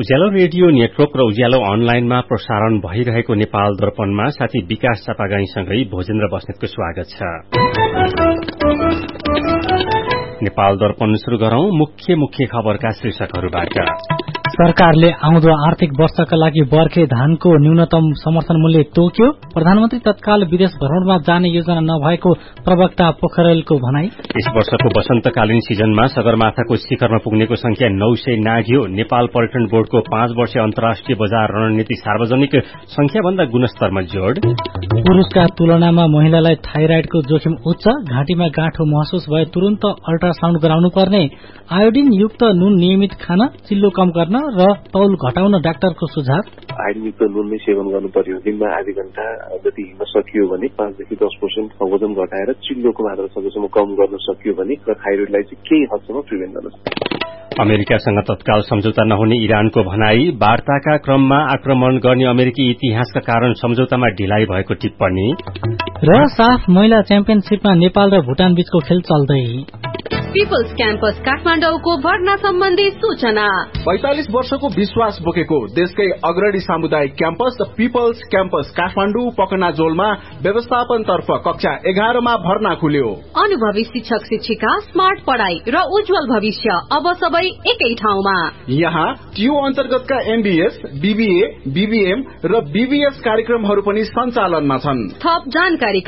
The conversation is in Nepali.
उज्यालो रेडियो नेटवर्क र उज्यालो अनलाइनमा प्रसारण भइरहेको नेपाल दर्पणमा साथी विकास चापागाईसँगै भोजेन्द्र बस्नेतको स्वागत छ। नेपाल दर्पण शुरू गरौं मुख्य खबरका शीर्षकहरूबाट। सरकारले आउँदो आर्थिक वर्षका लागि बर्खे धानको न्यूनतम समर्थन मूल्य तोक्यो। प्रधानमन्त्री तत्काल विदेश भ्रमणमा जाने योजना नभएको प्रवक्ता पोखरेलको भनाई। यस वर्षको वसन्तकालीन सिजनमा सगरमाथाको शिखरमा पुग्नेको संख्या 900 नाघ्यो। नेपाल पर्यटन बोर्डको 5 वर्षीय अन्तर्राष्ट्रिय बजार रणनीति सार्वजनिक संख्याभन्दा गुणस्तरमा जोड। पुरूषका तुलनामा महिलालाई थाइराइडको जोखिम उच्च। घाँटीमा गाँठो महसुस भए तुरन्त अल्ट्रासाउण्ड गराउनु पर्ने। आयोडिन युक्त नुन नियमित खान, चिल्लो कम गर्न र तौल घटाउन डाक्टरको सुझाव। आयोडिन युक्त नुन नै सेवन गर्नु पर्यो। दिनमा आधी घण्टा जति हिँड्न सकियो भने 5 देखि 10% वजन घटाएर चिल्लोको मात्रा सकेसम्म कम गर्न सकियो भने र थाइरोइडलाई चाहिँ केही हदसम्म प्रिभेन्ट गर्न सक्छ। अमेरिकासँग तत्काल सम्झौता नहुने इरानको भनाई। वार्ताका क्रममा आक्रमण गर्ने अमेरिकी इतिहासका कारण सम्झौतामा ढिलाइ भएको टिप्पणी। र साफ महिला च्याम्पियनशीपमा नेपाल र भुटान बीचको खेल चल्दै। पीपल्स क्याम्पस काठमाडौँको भर्ना सम्बन्धी सूचना। 45 वर्षको विश्वास बोकेको देशकै अग्रणी सामुदायिक क्याम्पस पीपल्स क्याम्पस काठमाडौँ पकनाजोलमा व्यवस्थापन तर्फ कक्षा 11 मा भर्ना खुल्यो। अनुभवी शिक्षक शिक्षिका, स्मार्ट पढ़ाई र उज्जवल भविष्य अब सबै एकै ठाउँमा। यहाँ टियु अन्तर्गतका एमबीएस, बीबीए, बीबीएम र बीबीएस कार्यक्रमहरू पनि सञ्चालनमा छन्। थप जानकारी